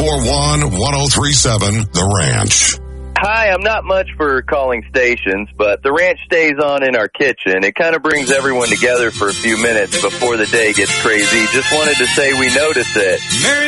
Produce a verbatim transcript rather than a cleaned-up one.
four one, one oh three seven, The Ranch. Hi, I'm not much for calling stations, but the ranch stays on in our kitchen. It kind of brings everyone together for a few minutes before the day gets crazy. Just wanted to say we notice it.